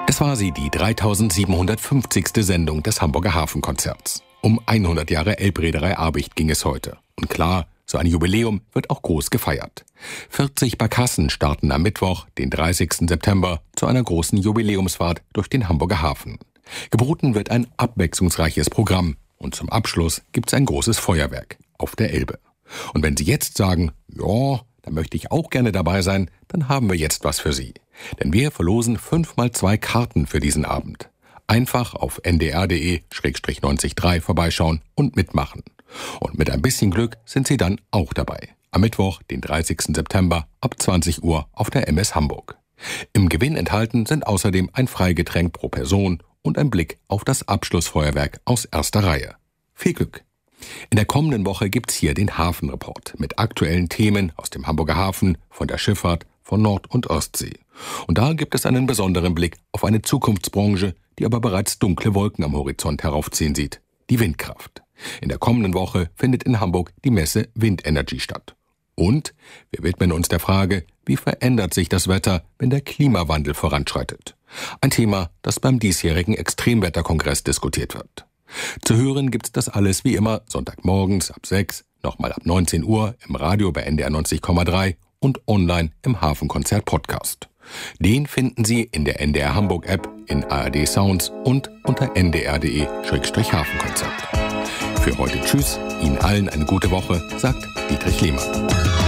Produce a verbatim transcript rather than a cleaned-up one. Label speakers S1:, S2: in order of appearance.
S1: Es war sie, die dreitausendsiebenhundertfünfzigste Sendung des Hamburger Hafenkonzerts. Um hundert Jahre Elbreederei Abicht ging es heute. Und klar, so ein Jubiläum wird auch groß gefeiert. vierzig Barkassen starten am Mittwoch, den dreißigsten September, zu einer großen Jubiläumsfahrt durch den Hamburger Hafen. Geboten wird ein abwechslungsreiches Programm. Und zum Abschluss gibt's ein großes Feuerwerk auf der Elbe. Und wenn Sie jetzt sagen, ja, da möchte ich auch gerne dabei sein, dann haben wir jetzt was für Sie. Denn wir verlosen fünf mal zwei Karten für diesen Abend. Einfach auf n d r punkt d e Schrägstrich neunzig drei vorbeischauen und mitmachen. Und mit ein bisschen Glück sind Sie dann auch dabei. Am Mittwoch, den dreißigsten September, ab zwanzig Uhr auf der M S Hamburg. Im Gewinn enthalten sind außerdem ein Freigetränk pro Person und ein Blick auf das Abschlussfeuerwerk aus erster Reihe. Viel Glück! In der kommenden Woche gibt's hier den Hafenreport mit aktuellen Themen aus dem Hamburger Hafen, von der Schifffahrt, von Nord- und Ostsee. Und da gibt es einen besonderen Blick auf eine Zukunftsbranche, die aber bereits dunkle Wolken am Horizont heraufziehen sieht. Die Windkraft. In der kommenden Woche findet in Hamburg die Messe Windenergy statt. Und wir widmen uns der Frage, wie verändert sich das Wetter, wenn der Klimawandel voranschreitet? Ein Thema, das beim diesjährigen Extremwetterkongress diskutiert wird. Zu hören gibt's das alles wie immer Sonntagmorgens ab sechs, nochmal ab neunzehn Uhr im Radio bei N D R neunzig Komma drei und online im Hafenkonzert-Podcast. Den finden Sie in der N D R Hamburg App, in A R D Sounds und unter n d r punkt d e Schrägstrich Hafenkonzert. Für heute tschüss, Ihnen allen eine gute Woche, sagt Dietrich Lehmann.